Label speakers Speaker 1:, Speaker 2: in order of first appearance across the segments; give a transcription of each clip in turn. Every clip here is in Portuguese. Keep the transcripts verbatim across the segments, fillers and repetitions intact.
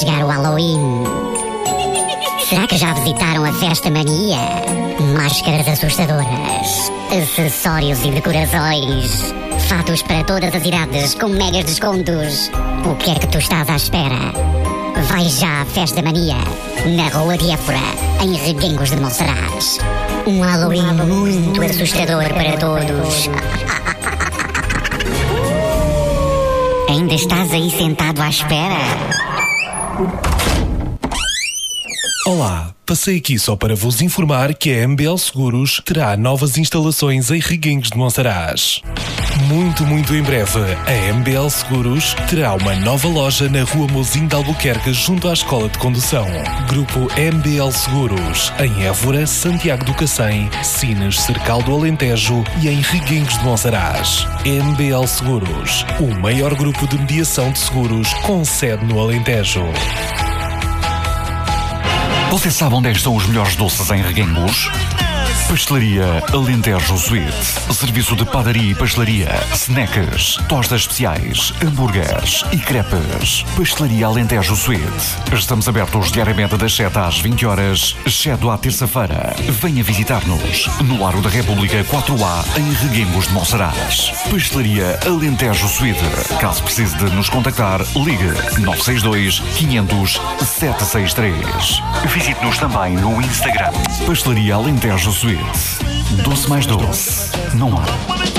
Speaker 1: chegar o Halloween. Será que já visitaram a Festa Mania? Máscaras assustadoras, acessórios e decorações, fatos para todas as idades com megas descontos. O que é que tu estás à espera? Vai já à Festa Mania, na Rua de Évora, em Reguengos de Monsaraz. Um Halloween muito assustador para todos. Ainda estás aí sentado à espera?
Speaker 2: Olá, passei aqui só para vos informar que a M B L Seguros terá novas instalações em Reguengos de Monsaraz. Muito, muito em breve, a M B L Seguros terá uma nova loja na Rua Mozinho de Albuquerque, junto à Escola de Condução. Grupo M B L Seguros, em Évora, Santiago do Cacém, Sines, Cercal do Alentejo e em Reguengos de Monsaraz. M B L Seguros, o maior grupo de mediação de seguros com sede no Alentejo.
Speaker 3: Você sabe onde estão os melhores doces em Reguengos? Pastelaria Alentejo Sweet. Serviço de padaria e pastelaria, snacks, tostas especiais, hambúrgueres e crepes. Pastelaria Alentejo Sweet. Estamos abertos diariamente das sete às vinte horas, exceto à terça-feira. Venha visitar-nos no Largo da República quatro A, em Reguengos de Monsaraz. Pastelaria Alentejo Sweet. Caso precise de nos contactar, ligue nove seis dois, quinhentos, sete seis três. Visite-nos também no Instagram. Pastelaria Alentejo Sweet. Doce mais doce. Não há.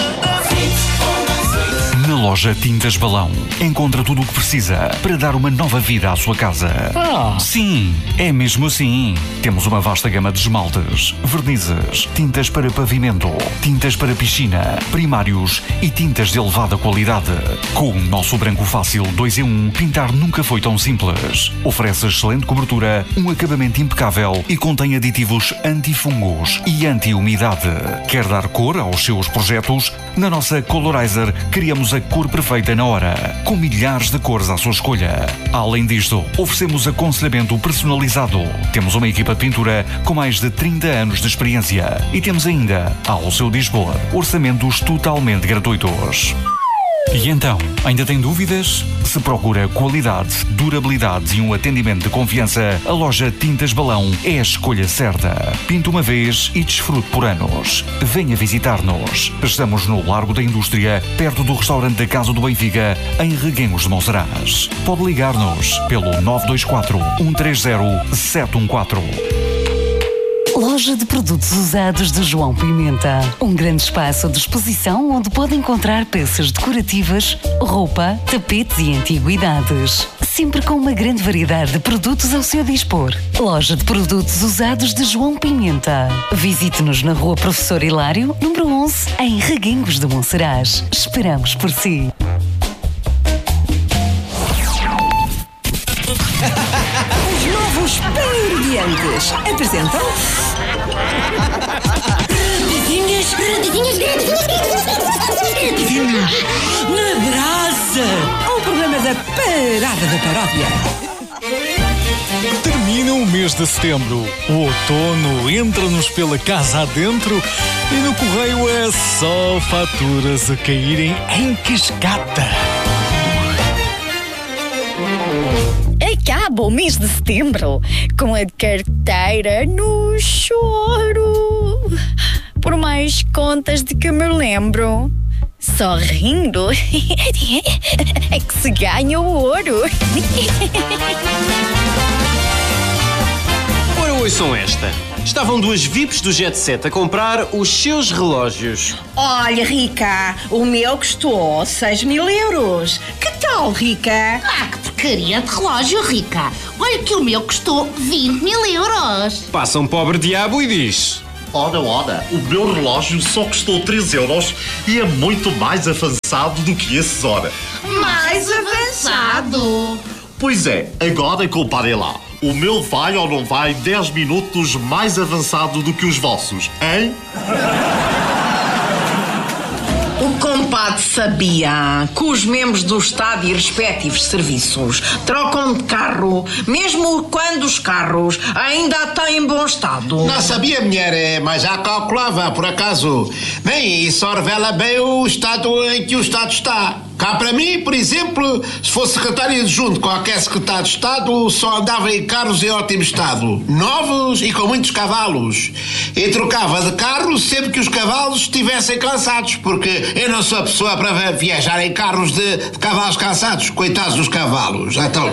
Speaker 3: Na loja Tintas Balão, encontra tudo o que precisa para dar uma nova vida à sua casa.
Speaker 4: Ah.
Speaker 3: Sim, é mesmo assim. Temos uma vasta gama de esmaltes, vernizes, tintas para pavimento, tintas para piscina, primários e tintas de elevada qualidade. Com o nosso branco fácil dois em um, pintar nunca foi tão simples. Oferece excelente cobertura, um acabamento impecável e contém aditivos antifungos e anti-umidade. Quer dar cor aos seus projetos? Na nossa Colorizer criamos a cor perfeita na hora, com milhares de cores à sua escolha. Além disto, oferecemos aconselhamento personalizado. Temos uma equipa de pintura com mais de trinta anos de experiência e temos ainda, ao seu dispor, orçamentos totalmente gratuitos. E então, ainda tem dúvidas? Se procura qualidade, durabilidade e um atendimento de confiança, a loja Tintas Balão é a escolha certa. Pinte uma vez e desfrute por anos. Venha visitar-nos. Estamos no Largo da Indústria, perto do restaurante da Casa do Benfica, em Reguengos de Monsaraz. Pode ligar-nos pelo nove dois quatro, um três zero, sete um quatro.
Speaker 5: Loja de produtos usados de João Pimenta. Um grande espaço de exposição onde pode encontrar peças decorativas, roupa, tapetes e antiguidades. Sempre com uma grande variedade de produtos ao seu dispor. Loja de produtos usados de João Pimenta. Visite-nos na Rua Professor Hilário, número onze, em Reguengos de Monsaraz. Esperamos por si.
Speaker 6: Os novos Pairiantes apresentam Rapidinhas, rapidinhas, rapidinhas na brasa. O programa da Parada da Paródia.
Speaker 7: Termina o mês de setembro. O outono entra-nos pela casa adentro e no correio é só faturas a caírem em cascata.
Speaker 8: Acaba o mês de setembro com a carteira no choro. Por mais contas de que me lembro, só rindo é que se ganha o ouro.
Speaker 9: Ora, ouçam esta. Estavam duas V I Ps do Jet Set a comprar os seus relógios.
Speaker 6: Olha, Rica, o meu custou seis mil euros. Que tal, Rica?
Speaker 10: Ah, que porcaria de relógio, Rica. Olha que o meu custou vinte mil euros.
Speaker 9: Passa um pobre diabo e diz:
Speaker 11: Ora, ora, o meu relógio só custou três euros e é muito mais avançado do que esses, ora.
Speaker 10: Mais avançado?
Speaker 11: Pois é, agora comparem lá. O meu vai ou não vai dez minutos mais avançado do que os vossos, hein?
Speaker 6: O compadre sabia que os membros do Estado e respectivos serviços trocam de carro, mesmo quando os carros ainda têm bom estado.
Speaker 12: Não sabia, mulher, mas já calculava, por acaso. Bem, isso revela bem o estado em que o Estado está. Cá para mim, por exemplo, se fosse secretário adjunto, qualquer secretário de Estado só andava em carros em ótimo estado, novos e com muitos cavalos. E trocava de carro sempre que os cavalos estivessem cansados, porque eu não sou a pessoa para viajar em carros de, de cavalos cansados. Coitados dos cavalos. Então...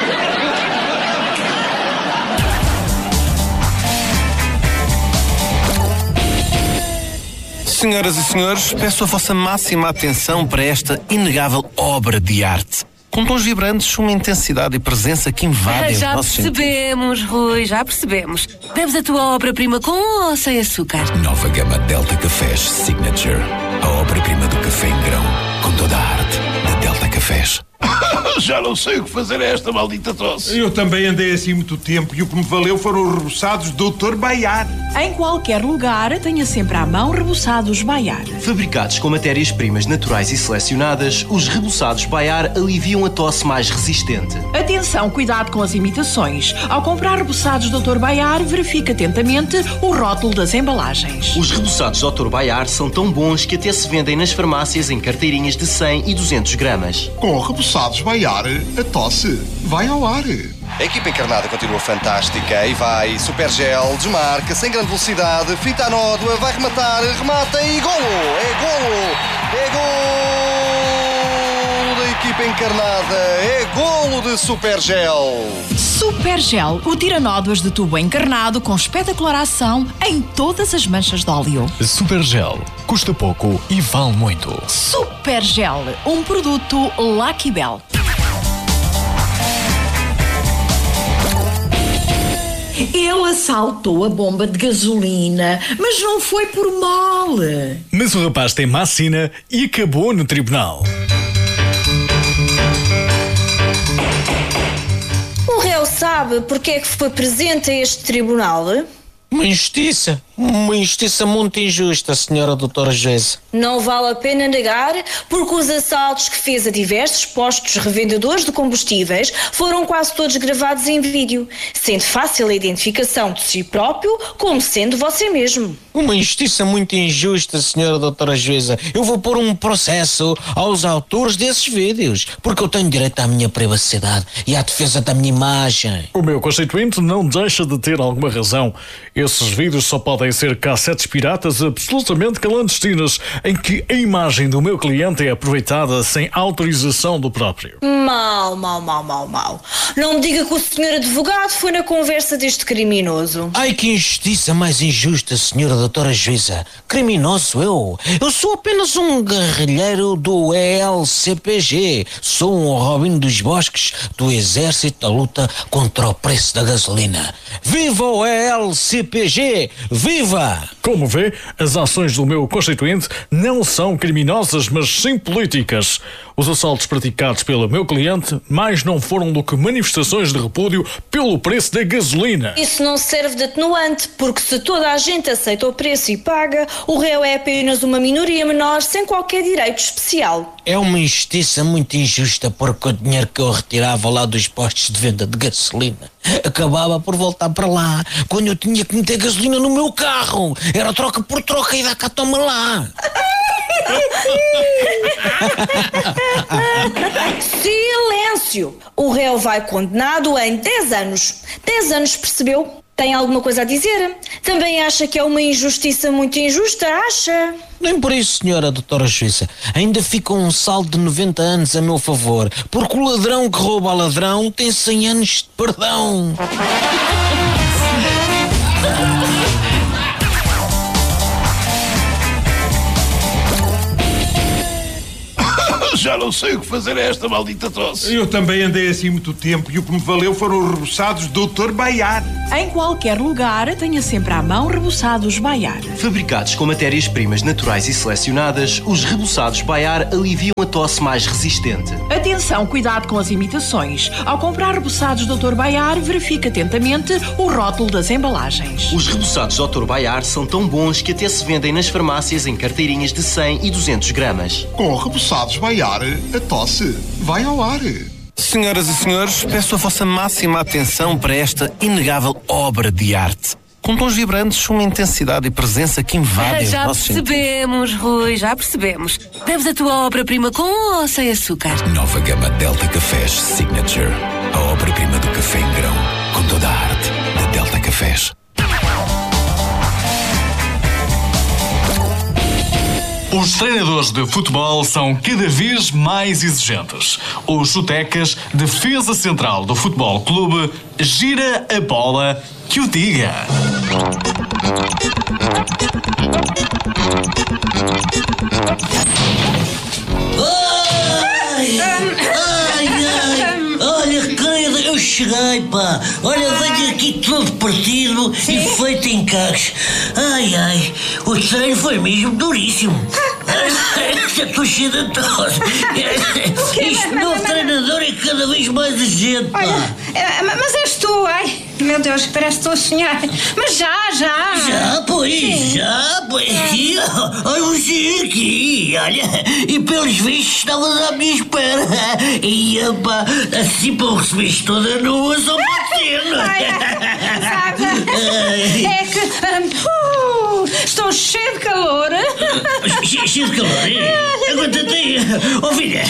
Speaker 4: Senhoras e senhores, peço a vossa máxima atenção para esta inegável obra de arte. Com tons vibrantes, uma intensidade e presença que invadem
Speaker 13: Já
Speaker 4: os nossos sentidos.
Speaker 13: percebemos, Rui, já percebemos. Bebes a tua obra-prima com ou sem açúcar?
Speaker 14: Nova gama Delta Cafés Signature. A obra-prima do café em grão, com toda a arte da Delta Cafés.
Speaker 15: Já não sei o que fazer a esta maldita tosse.
Speaker 16: Eu também andei assim muito tempo e o que me valeu foram os reboçados doutor Baiar.
Speaker 17: Em qualquer lugar, tenha sempre à mão reboçados Baiar.
Speaker 9: Fabricados com matérias-primas naturais e selecionadas, os reboçados Baiar aliviam a tosse mais resistente.
Speaker 17: Atenção, cuidado com as imitações. Ao comprar reboçados doutor Baiar, verifique atentamente o rótulo das embalagens.
Speaker 9: Os reboçados doutor Baiar são tão bons que até se vendem nas farmácias em carteirinhas de cem e duzentos gramas.
Speaker 18: Com reboçados Baiar, a tosse vai ao ar.
Speaker 19: A equipa encarnada continua fantástica e vai. Super Gel, desmarca, sem grande velocidade, fita a nódoa, vai rematar, remata e golo! É golo! É golo da equipa encarnada! É golo de Super Gel!
Speaker 17: Super Gel, o tira-nódoas de tubo encarnado com espetacular ação em todas as manchas de óleo.
Speaker 7: Super Gel, custa pouco e vale muito.
Speaker 17: Super Gel, um produto Lucky Bell. Ele assaltou a bomba de gasolina, mas não foi por mal.
Speaker 7: Mas o rapaz tem má sina e acabou no tribunal.
Speaker 20: O réu sabe porque é que foi presente a este tribunal?
Speaker 21: Uma injustiça. Uma injustiça muito injusta, senhora doutora Juíza.
Speaker 20: Não vale a pena negar, porque os assaltos que fez a diversos postos revendedores de combustíveis foram quase todos gravados em vídeo, sendo fácil a identificação de si próprio como sendo você mesmo.
Speaker 21: Uma injustiça muito injusta, senhora doutora Juíza. Eu vou pôr um processo aos autores desses vídeos, porque eu tenho direito à minha privacidade e à defesa da minha imagem.
Speaker 7: O meu constituinte não deixa de ter alguma razão. Esses vídeos só podem ser cassetes piratas absolutamente clandestinas, em que a imagem do meu cliente é aproveitada sem autorização do próprio.
Speaker 20: Mal, mal, mal, mal, mal. Não me diga que o senhor advogado foi na conversa deste criminoso.
Speaker 21: Ai, que injustiça mais injusta, senhora doutora Juíza. Criminoso eu? Eu sou apenas um guerrilheiro do E L C P G. Sou um Robin dos Bosques do Exército da Luta contra o preço da gasolina. Viva o E L C P G! Viva!
Speaker 7: Como vê, as ações do meu constituinte não são criminosas, mas sim políticas. Os assaltos praticados pelo meu cliente mais não foram do que manifestações de repúdio pelo preço da gasolina.
Speaker 20: Isso não serve de atenuante, porque se toda a gente aceita o preço e paga, o réu é apenas uma minoria menor sem qualquer direito especial.
Speaker 21: É uma injustiça muito injusta, porque o dinheiro que eu retirava lá dos postos de venda de gasolina acabava por voltar para lá quando eu tinha que meter gasolina no meu carro. Era troca por troca e dá cá, toma lá.
Speaker 20: Silêncio! O réu vai condenado em dez anos. dez anos, percebeu? Tem alguma coisa a dizer? Também acha que é uma injustiça muito injusta? Acha?
Speaker 21: Nem por isso, senhora doutora Juíza. Ainda fica um saldo de noventa anos a meu favor, porque o ladrão que rouba a ladrão tem cem anos de perdão.
Speaker 15: Já não sei o que fazer a esta maldita tosse.
Speaker 16: Eu também andei assim muito tempo e o que me valeu foram os reboçados doutor Baiar.
Speaker 17: Em qualquer lugar, tenha sempre à mão reboçados Baiar.
Speaker 9: Fabricados com matérias-primas naturais e selecionadas, os reboçados Baiar aliviam a tosse mais resistente.
Speaker 17: Atenção, cuidado com as imitações. Ao comprar reboçados doutor Baiar, verifique atentamente o rótulo das embalagens.
Speaker 9: Os reboçados doutor Baiar são tão bons que até se vendem nas farmácias em carteirinhas de cem e duzentos gramas.
Speaker 18: Com reboçados Baiar, a tosse vai ao ar.
Speaker 4: Senhoras e senhores, peço a vossa máxima atenção para esta inegável obra de arte. com tons vibrantes, uma intensidade e presença que invadem
Speaker 13: Já
Speaker 4: os nossos sentidos.
Speaker 13: percebemos, Rui, já percebemos. Deves a tua obra-prima com ou sem açúcar?
Speaker 14: Nova gama Delta Cafés Signature. A obra-prima do café em grão, com toda a arte da Delta Cafés.
Speaker 1: Os treinadores de futebol são cada vez mais exigentes. O Chutecas, defesa central do Futebol Clube, gira a bola que o diga.
Speaker 21: Ai, ai, ai. Olha, querida, eu cheguei, pá. Olha, venho aqui todo partido e feito em cacos. Ai, ai, o treino foi mesmo duríssimo. Estou cheio de tosse. Este novo treinador é cada vez mais exigente, pá.
Speaker 6: Olha, mas és tu, ai. Meu Deus, parece que estou a sonhar. Mas já, já.
Speaker 21: Já, pois, Sim. já, pois. Aqui, olha, você aqui, olha. E pelos vistos estavas à minha espera. E, pá, assim para o receberes toda nua, só pode ser, não é?
Speaker 6: Sabe? É que um, uh, estou cheio de calor.
Speaker 21: Che, cheio de calor, é? Aguenta-te aí. Ó, filha.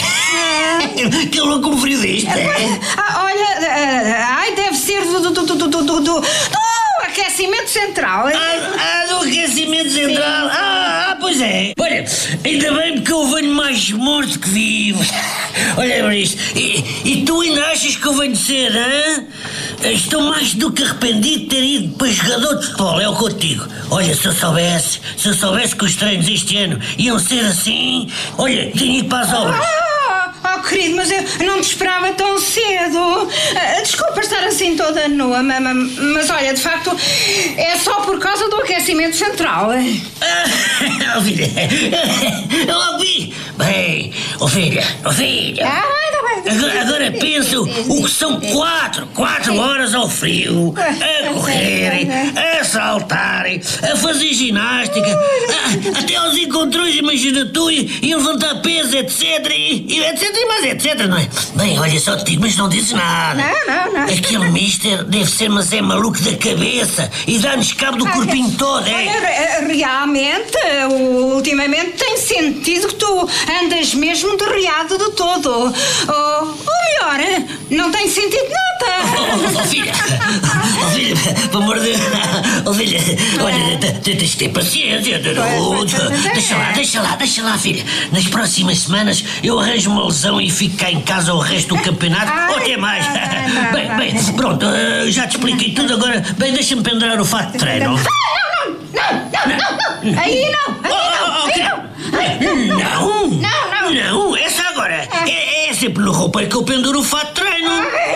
Speaker 21: Que louco um frio deste, é?
Speaker 6: Ah, olha, ai, deve ser do, do, do, do, do, do, do aquecimento central.
Speaker 21: Ah, ah, do aquecimento central. Ah, ah, pois é. Olha, ainda bem porque eu venho mais morto que vivo. Olha para isto. E, e tu ainda achas que eu venho ser, hã? Estou mais do que arrependido de ter ido para jogador de futebol, é o que eu te digo. Olha, se eu soubesse, se eu soubesse que os treinos este ano iam ser assim, olha, tinha ido para as obras.
Speaker 6: Oh, querido, mas eu não te esperava tão cedo. Uh, desculpa estar assim toda nua, mas, mas olha, de facto, é só por causa do aquecimento central.
Speaker 21: Ah, filha, eu ouvi. Bem, ó filha, ó filha.
Speaker 6: Ah,
Speaker 21: Agora, agora pensa o que são quatro, quatro horas ao frio, a correrem, a saltarem, a fazer ginástica, a, até aos encontrões, imagina tu, e, e levantar peso, etc, e, e etc, e mais etc, não é? Bem, olha, só te digo, mas não dizes nada.
Speaker 6: Não, não, não.
Speaker 21: Aquele mister deve ser, mas é maluco da cabeça e dá-nos cabo do corpinho todo, é?
Speaker 6: Olha, realmente, ultimamente tem sentido que tu andas mesmo derriado de todo. Ou, ou melhor, não tem sentido nada.
Speaker 21: Oh, oh, filha, oh, filha, pelo amor de Deus, oh, filha, olha, tens de ter paciência. Deixa lá, deixa lá, deixa lá, filha. Nas próximas semanas eu arranjo uma lesão e fico cá em casa o resto do campeonato, ou até mais. Bem, bem, pronto, já te expliquei tudo, agora, bem, deixa-me pendurar o fato de treino.
Speaker 6: Não, não, não, não, não, aí não, aí não, aí não.
Speaker 21: Não,
Speaker 6: não, não,
Speaker 21: não, essa agora, é, é sempre no roupeiro que eu penduro o fato de treino.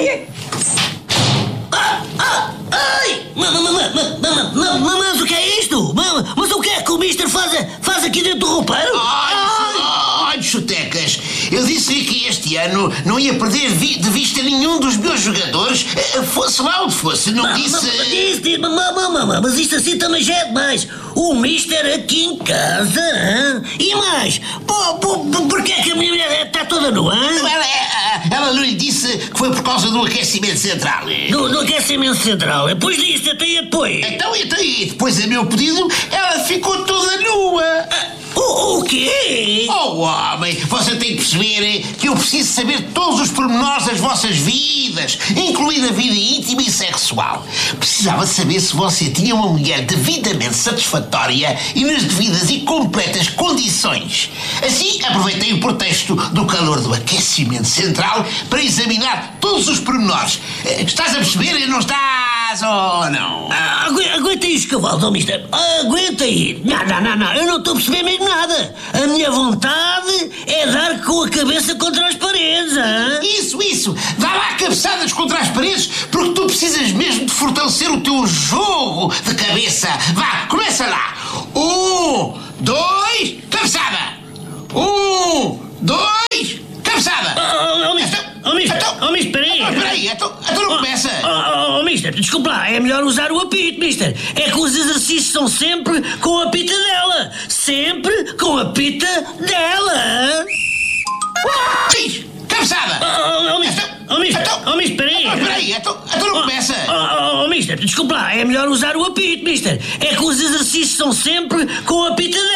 Speaker 21: Ah, ah, ai, mas o que é isto? Mas o que é que o mister faz, faz aqui dentro do roupeiro?
Speaker 12: Ai, Chutecas, eu disse-lhe que este ano não ia perder vi de vista nenhum dos meus jogadores, fosse lá onde fosse, não disse...
Speaker 21: Disse, disse, mas isto assim também já é demais. O mister aqui em casa, hein? E mais, por, por, porquê é que a minha mulher está toda nua?
Speaker 12: Ela, ela não lhe disse que foi por causa do aquecimento central.
Speaker 21: Do, do aquecimento central? Pois disse, até aí depois.
Speaker 12: Então, então, e depois a meu pedido, ela ficou toda nua.
Speaker 21: O, o quê?
Speaker 12: Oh, homem, você tem que perceber que eu preciso saber todos os pormenores das vossas vidas, incluindo a vida íntima e sexual. Precisava saber se você tinha uma mulher devidamente satisfatória e nas devidas e completas condições. Assim, aproveitei o pretexto do calor do aquecimento central para examinar todos os pormenores. Estás a perceber? Não estás ou não?
Speaker 21: Ah, agu aguenta aí os cavalos, oh, mister. Aguenta aí. Não, não, não, não. Eu não estou a perceber mesmo nada. A minha vontade é dar com a cabeça contra as paredes, hein?
Speaker 12: Isso, isso. Dá lá cabeçadas contra as paredes porque tu precisas mesmo de fortalecer o teu jogo de cabeça. Vá, começa lá. Um, dois, cabeçada. Um, dois, cabeçada.
Speaker 21: Oh, oh, mister. Oh, mister.
Speaker 12: Então,
Speaker 21: oh, mister, peraí.
Speaker 12: Oh, peraí, então, então não começa.
Speaker 21: Oh, oh, oh, mister, desculpa lá, é melhor usar o apito, mister. É que os exercícios são sempre com a pita dela. Sempre com a pita dela.
Speaker 12: Diz, cabeçada.
Speaker 21: Oh, oh, oh, mister. Oh, mister.
Speaker 2: mister,
Speaker 12: Então,
Speaker 2: oh, mister, peraí.
Speaker 12: Mas peraí, então, então não começa.
Speaker 2: Oh, oh, oh, mister, desculpa lá, é melhor usar o apito, mister. É que os exercícios são sempre com o apito